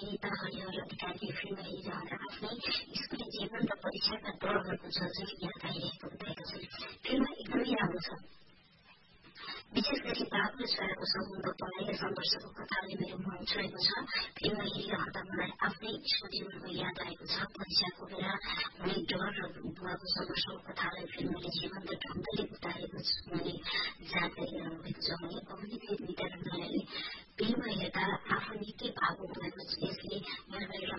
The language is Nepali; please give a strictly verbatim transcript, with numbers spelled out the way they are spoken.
केही तहले अरू अधिकारले फिल्ममा हेरिरहँदा आफ्नै स्कुली जीवन र परीक्षाका डरहरूको झल्झली याद आइरहेको बताएका छन्। फिल्ममा एकदमै राम्रो छ। विशेष गरी बाबु र छोराको सम्बन्ध पढाइ र सङ्घर्षको कथाले मेरो मन छोएको छ। फिल्ममा हेरिरहँदा मलाई आफ्नै स्कुल जीवनको याद आएको छ। परीक्षाको बेला हुने डर र बुवाको सङ्घर्षको कथालाई फिल्मले जीवन्त ढङ्गले उतारेको हुने जानकारी गराउनुभएको छ भने अभिनेत्री निता ढुङ्गानाले फिल्म हेर्दा आफू निकै भावुक भएको छ। यसले यहाँलाई